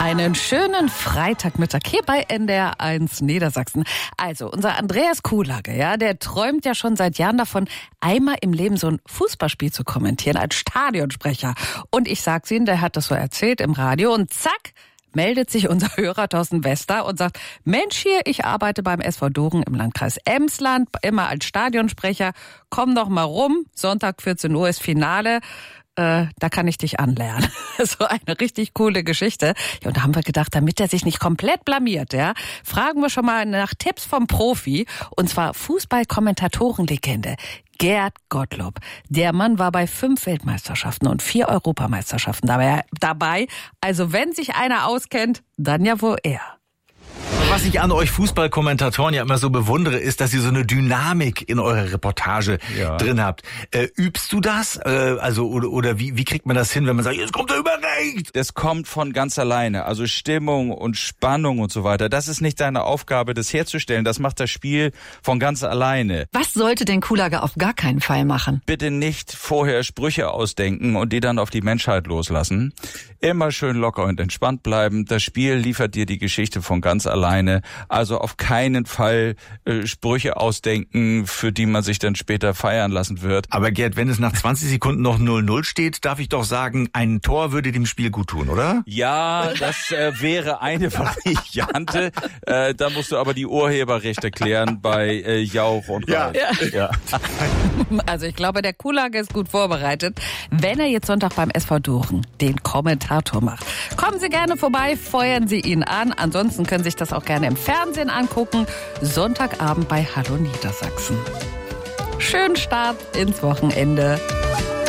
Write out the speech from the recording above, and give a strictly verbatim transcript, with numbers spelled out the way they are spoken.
Einen schönen Freitagmittag hier bei N D R eins Niedersachsen. Also, unser Andreas Kuhlage, ja, der träumt ja schon seit Jahren davon, einmal im Leben so ein Fußballspiel zu kommentieren als Stadionsprecher. Und ich sag's Ihnen, der hat das so erzählt im Radio und zack, meldet sich unser Hörer Thorsten Wester und sagt, Mensch hier, ich arbeite beim S V Doren im Landkreis Emsland, immer als Stadionsprecher, komm doch mal rum, Sonntag vierzehn Uhr ist Finale. Äh, da kann ich dich anlernen. So eine richtig coole Geschichte. Ja, und da haben wir gedacht, damit er sich nicht komplett blamiert, ja, fragen wir schon mal nach Tipps vom Profi. Und zwar Fußball-Kommentatorenlegende Gerd Gottlob. Der Mann war bei fünf Weltmeisterschaften und vier Europameisterschaften dabei. dabei. Also wenn sich einer auskennt, dann ja wohl er. Was ich an euch Fußballkommentatoren ja immer so bewundere, ist, dass ihr so eine Dynamik in eurer Reportage ja. drin habt. Äh, übst du das? Äh, also oder, oder wie, wie kriegt man das hin, wenn man sagt, jetzt kommt er überrecht? Das kommt von ganz alleine. Also Stimmung und Spannung und so weiter. Das ist nicht deine Aufgabe, das herzustellen. Das macht das Spiel von ganz alleine. Was sollte denn Kuhlage auf gar keinen Fall machen? Bitte nicht vorher Sprüche ausdenken und die dann auf die Menschheit loslassen. Immer schön locker und entspannt bleiben. Das Spiel liefert dir die Geschichte von ganz alleine. Also auf keinen Fall äh, Sprüche ausdenken, für die man sich dann später feiern lassen wird. Aber Gerd, wenn es nach zwanzig Sekunden noch null null steht, darf ich doch sagen, ein Tor würde dem Spiel gut tun, oder? Ja, das äh, wäre eine Variante. äh, da musst du aber die Urheberrechte klären bei äh, Jauch und ja. Ralf. Ja. Also ich glaube, der Kuhlage ist gut vorbereitet, wenn er jetzt Sonntag beim S V Doren den Kommentator macht. Kommen Sie gerne vorbei, feuern Sie ihn an. Ansonsten können Sie sich das auch gerne im Fernsehen angucken. Sonntagabend bei Hallo Niedersachsen. Schönen Start ins Wochenende.